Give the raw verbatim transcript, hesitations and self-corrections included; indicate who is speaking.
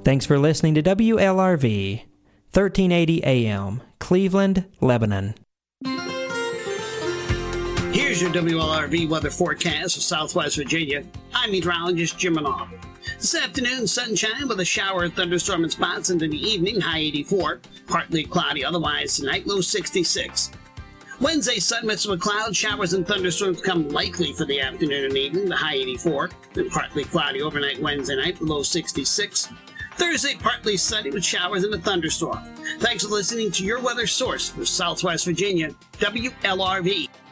Speaker 1: Thanks for listening to W L R V, thirteen eighty A M, Cleveland, Lebanon.
Speaker 2: Here's your W L R V weather forecast for Southwest Virginia. I'm meteorologist Jim Manoff. This afternoon, sunshine with a shower and thunderstorm in spots into the evening, high eighty-four. Partly cloudy otherwise tonight, low sixty-six. Wednesday, sun mixed with clouds, showers and thunderstorms come likely for the afternoon and evening, the high eighty-four. Then partly cloudy overnight Wednesday night, low sixty-six. Thursday, partly sunny with showers and a thunderstorm. Thanks for listening to your weather source for Southwest Virginia, W L R V.